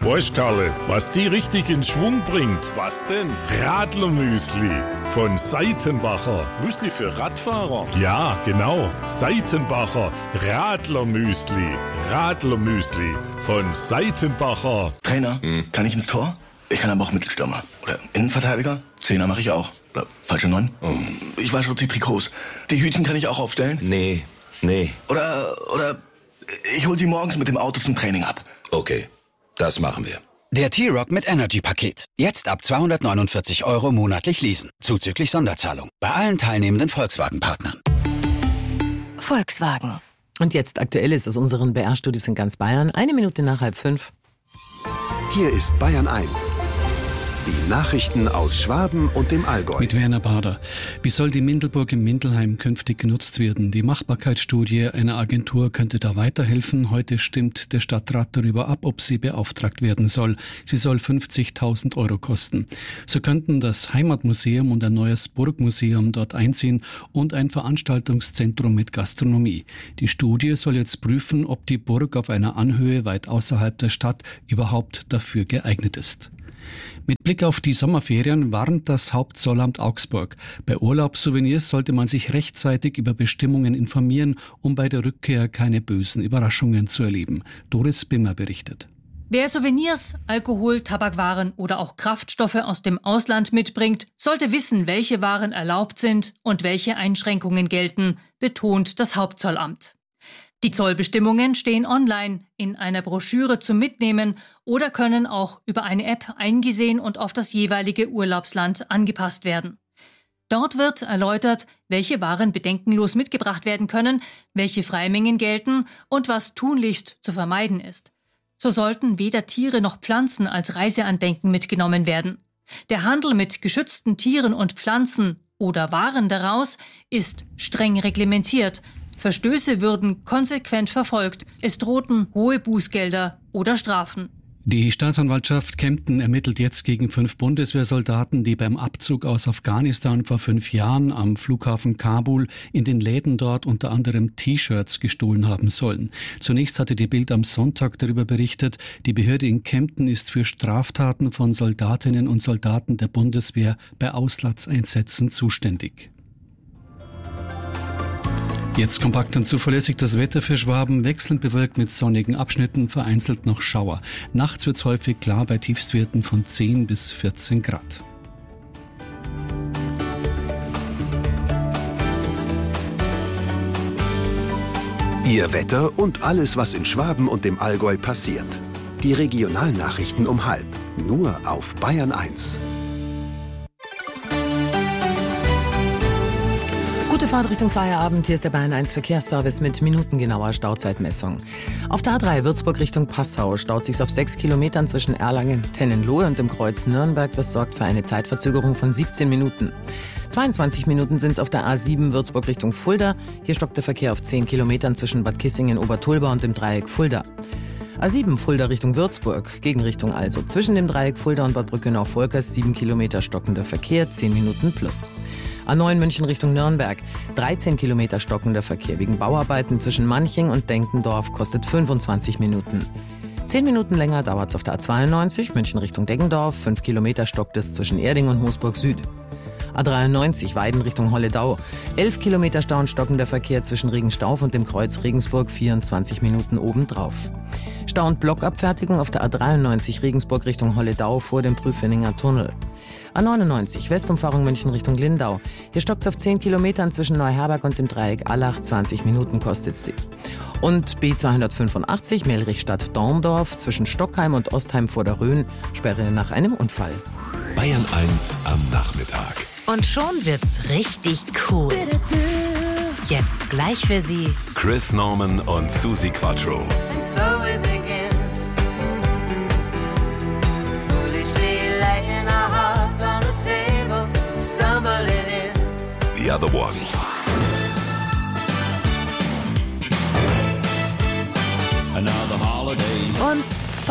Weißt Karle, was die richtig in Schwung bringt? Was denn? Radlermüsli von Seitenbacher. Müsli für Radfahrer? Ja, genau. Seitenbacher Radlermüsli. Radlermüsli von Seitenbacher. Trainer, kann ich ins Tor? Ich kann aber auch Mittelstürmer. Oder Innenverteidiger? Zehner mache ich auch. Oder falsche 9. Ich wasche auch die Trikots. Die Hütchen kann ich auch aufstellen? Nee. Oder ich hol sie morgens mit dem Auto zum Training ab. Okay, das machen wir. Der T-Rock mit Energy-Paket. Jetzt ab 249 € monatlich leasen. Zuzüglich Sonderzahlung. Bei allen teilnehmenden Volkswagen-Partnern. Volkswagen. Und jetzt Aktuelles aus unseren BR-Studios in ganz Bayern. 1 Minute nach 4:30. Hier ist Bayern 1. Die Nachrichten aus Schwaben und dem Allgäu. Mit Werner Bader. Wie soll die Mindelburg im Mindelheim künftig genutzt werden? Die Machbarkeitsstudie einer Agentur könnte da weiterhelfen. Heute stimmt der Stadtrat darüber ab, ob sie beauftragt werden soll. Sie soll 50.000 € kosten. So könnten das Heimatmuseum und ein neues Burgmuseum dort einziehen und ein Veranstaltungszentrum mit Gastronomie. Die Studie soll jetzt prüfen, ob die Burg auf einer Anhöhe weit außerhalb der Stadt überhaupt dafür geeignet ist. Mit Blick auf die Sommerferien warnt das Hauptzollamt Augsburg. Bei Urlaubssouvenirs sollte man sich rechtzeitig über Bestimmungen informieren, um bei der Rückkehr keine bösen Überraschungen zu erleben. Doris Bimmer berichtet. Wer Souvenirs, Alkohol, Tabakwaren oder auch Kraftstoffe aus dem Ausland mitbringt, sollte wissen, welche Waren erlaubt sind und welche Einschränkungen gelten, betont das Hauptzollamt. Die Zollbestimmungen stehen online, in einer Broschüre zum Mitnehmen oder können auch über eine App eingesehen und auf das jeweilige Urlaubsland angepasst werden. Dort wird erläutert, welche Waren bedenkenlos mitgebracht werden können, welche Freimengen gelten und was tunlichst zu vermeiden ist. So sollten weder Tiere noch Pflanzen als Reiseandenken mitgenommen werden. Der Handel mit geschützten Tieren und Pflanzen oder Waren daraus ist streng reglementiert. Verstöße würden konsequent verfolgt. Es drohten hohe Bußgelder oder Strafen. Die Staatsanwaltschaft Kempten ermittelt jetzt gegen 5 Bundeswehrsoldaten, die beim Abzug aus Afghanistan vor 5 Jahren am Flughafen Kabul in den Läden dort unter anderem T-Shirts gestohlen haben sollen. Zunächst hatte die Bild am Sonntag darüber berichtet, die Behörde in Kempten ist für Straftaten von Soldatinnen und Soldaten der Bundeswehr bei Auslandseinsätzen zuständig. Jetzt kompakt und zuverlässig das Wetter für Schwaben, wechselnd bewölkt mit sonnigen Abschnitten, vereinzelt noch Schauer. Nachts wird es häufig klar bei Tiefstwerten von 10 bis 14 Grad. Ihr Wetter und alles, was in Schwaben und dem Allgäu passiert. Die Regionalnachrichten um 12:30. Nur auf Bayern 1. Gute Fahrt Richtung Feierabend. Hier ist der Bayern 1 Verkehrsservice mit minutengenauer Stauzeitmessung. Auf der A3 Würzburg Richtung Passau staut sich's auf 6 Kilometern zwischen Erlangen-Tennenlohe und dem Kreuz Nürnberg. Das sorgt für eine Zeitverzögerung von 17 Minuten. 22 Minuten sind es auf der A7 Würzburg Richtung Fulda. Hier stockt der Verkehr auf 10 Kilometern zwischen Bad Kissingen-Obertulba und dem Dreieck Fulda. A7 Fulda Richtung Würzburg, Gegenrichtung also. Zwischen dem Dreieck Fulda und Bad Brückenau-Volkers 7 Kilometer stockender Verkehr, 10 Minuten plus. A9 München Richtung Nürnberg, 13 Kilometer stockender Verkehr. Wegen Bauarbeiten zwischen Manching und Denkendorf kostet 25 Minuten. 10 Minuten länger dauert es auf der A92 München Richtung Deggendorf, 5 Kilometer stockt es zwischen Erding und Moosburg Süd. A93 Weiden Richtung Holledau, 11 Kilometer Stau und stockender Verkehr zwischen Regenstauf und dem Kreuz Regensburg, 24 Minuten obendrauf. Stau- und Blockabfertigung auf der A93 Regensburg Richtung Holledau vor dem Prüfeninger Tunnel. A99 Westumfahrung München Richtung Lindau. Hier stockt es auf 10 Kilometern zwischen Neuherberg und dem Dreieck Allach, 20 Minuten kostet es. Und B285 Melrichstadt-Dorndorf zwischen Stockheim und Ostheim vor der Rhön, Sperre nach einem Unfall. Bayern 1 am Nachmittag. Und schon wird's richtig cool. Jetzt gleich für Sie Chris Norman und Susi Quattro. And so we begin, foolishly laying our hearts on the table, stumbling in. The Other Ones.